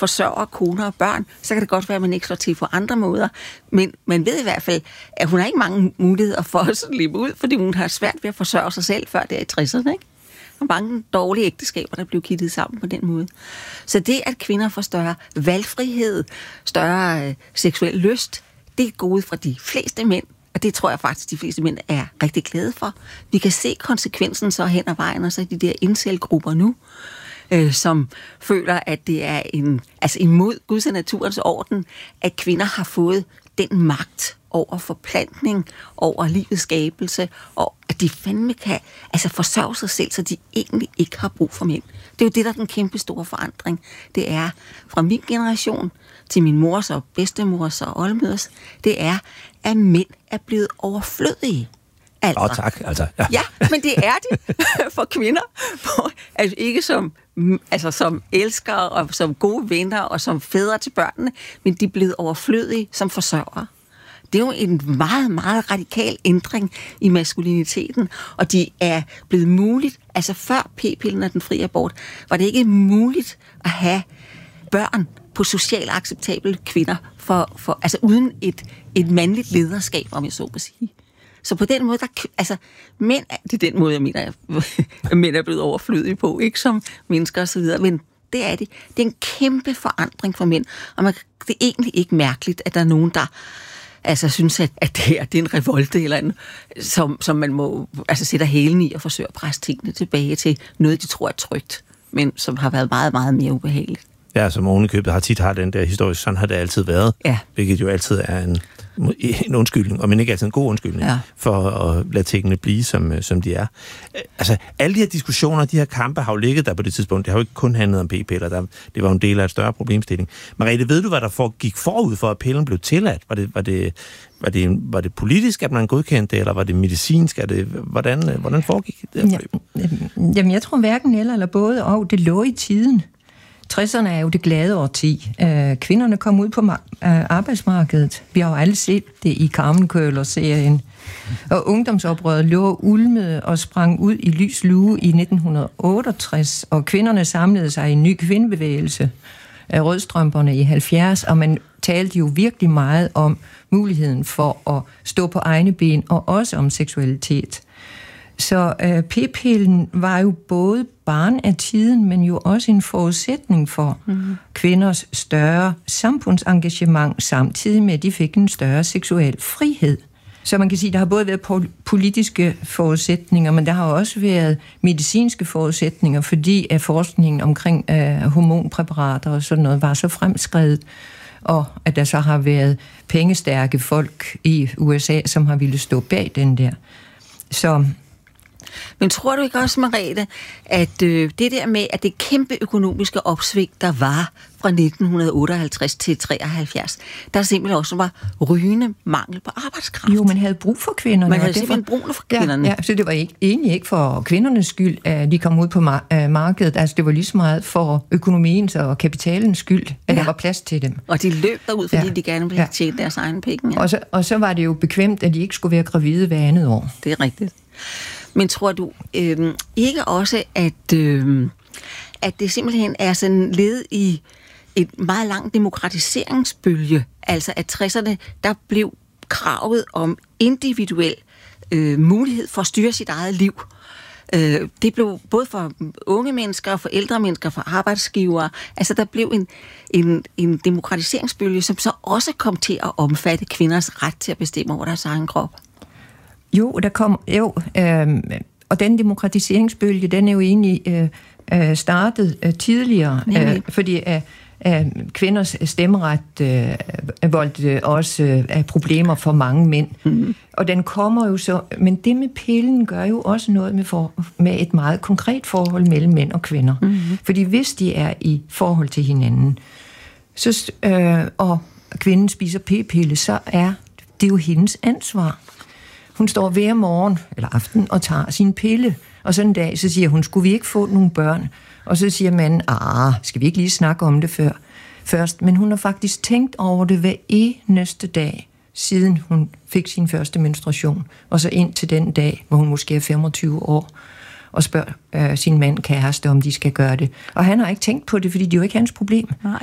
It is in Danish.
forsørger koner og børn, så kan det godt være, at man ikke slår til på andre måder. Men man ved i hvert fald, at hun har ikke mange muligheder for at slippe ud, fordi hun har svært ved at forsørge sig selv før det er i 60'erne, ikke? Og mange dårlige ægteskaber, der blev kittet sammen på den måde. Så det, at kvinder får større valgfrihed, større seksuel lyst, det er gode fra de fleste mænd, og det tror jeg faktisk, de fleste mænd er rigtig glade for. Vi kan se konsekvensen så hen ad vejen, og så de der incel-grupper nu, som føler, at det er imod Guds og naturens orden, at kvinder har fået den magt over forplantning, over livets skabelse, og at de fandme kan forsørge sig selv, så de egentlig ikke har brug for mænd. Det er jo det, der er den kæmpe store forandring. Det er fra min generation til min mors og bedstemors og oldemøders, det er, at mænd er blevet overflødige. Altså. Tak. Ja, men det er de for kvinder. Altså ikke som elskere og som gode venner og som fædre til børnene, men de er blevet overflødige som forsørgere. Det er jo en meget, meget radikal ændring i maskuliniteten, og de er blevet muligt, altså før p-pillen og den frie abort, var det ikke muligt at have børn på socialt acceptable kvinder, uden et mandligt lederskab, om jeg så må sige. Så på den måde, mænd, det er den måde, jeg mener, at mænd er blevet overflødige på, ikke som mennesker og så videre, men det er det. Det er en kæmpe forandring for mænd, og det er egentlig ikke mærkeligt, at der er nogen, der synes, at det er en revolte eller andet, som man må sætte hælen i og forsøge at presse tingene tilbage til noget, de tror er trygt, men som har været meget, meget mere ubehageligt. Ja, som ovenikøbet tit har den der historie, sådan har det altid været, ja. Hvilket jo altid er en undskyldning, og men ikke altid en god undskyldning, for at lade tingene blive, som de er. Alle de her diskussioner, de her kampe har jo ligget der på det tidspunkt. Det har jo ikke kun handlet om p-piller. Det var jo en del af et større problemstilling. Margrethe, ved du, hvad der gik forud for, at pillen blev tilladt? Var det politisk, at man godkendte det, eller var det medicinsk? Hvordan foregik det? Jamen, jeg tror hverken eller både, og det lå i tiden. 60'erne er jo det glade årti. Kvinderne kom ud på arbejdsmarkedet. Vi har jo alle set det i Carmen Køller-serien. Og ungdomsoprøret lå ulmede og sprang ud i lys lue i 1968, og kvinderne samlede sig i en ny kvindebevægelse af rødstrømperne i 70, og man talte jo virkelig meget om muligheden for at stå på egne ben, og også om seksualitet. Så p-pillen var jo både barn af tiden, men jo også en forudsætning for kvinders større samfundsengagement, samtidig med, at de fik en større seksuel frihed. Så man kan sige, at der har både været politiske forudsætninger, men der har også været medicinske forudsætninger, fordi at forskningen omkring hormonpræparater og sådan noget var så fremskredet, og at der så har været pengestærke folk i USA, som har ville stå bag den der. Så... Men tror du ikke også, Margrethe, at det der med, at det kæmpe økonomiske opsving, der var fra 1958 til 73, der simpelthen også var rygende mangel på arbejdskraft? Jo, man havde brug for kvinderne. Man havde simpelthen brug for kvinderne. Ja, så det var egentlig ikke for kvindernes skyld, at de kom ud på markedet. Altså, det var lige så meget for økonomiens og kapitalens skyld, at der var plads til dem. Og de løb derud, fordi de gerne ville tjene deres egen penge. Ja. Og så var det jo bekvemt, at de ikke skulle være gravide hver andet år. Det er rigtigt. Men tror du ikke også, at det simpelthen er sådan led i et meget lang demokratiseringsbølge? Altså at 60'erne, der blev kravet om individuel mulighed for at styre sit eget liv. Det blev både for unge mennesker, for ældre mennesker, for arbejdsgivere. Altså der blev en demokratiseringsbølge, som så også kom til at omfatte kvinders ret til at bestemme over deres egen krop. Og den demokratiseringsbølge, den er jo egentlig startet tidligere, fordi kvinders stemmeret voldte også problemer for mange mænd. Mm-hmm. Og den kommer jo så, men det med pillen gør jo også noget med et meget konkret forhold mellem mænd og kvinder. Mm-hmm. Fordi hvis de er i forhold til hinanden, så, og kvinden spiser p-pille, så er det jo hendes ansvar. Hun står hver morgen eller aften og tager sin pille, og sådan en dag, så siger hun, skulle vi ikke få nogle børn? Og så siger manden, skal vi ikke lige snakke om det først? Men hun har faktisk tænkt over det hver eneste dag, siden hun fik sin første menstruation, og så ind til den dag, hvor hun måske er 25 år, og spørger sin mand kæreste, om de skal gøre det. Og han har ikke tænkt på det, fordi det er jo ikke hans problem.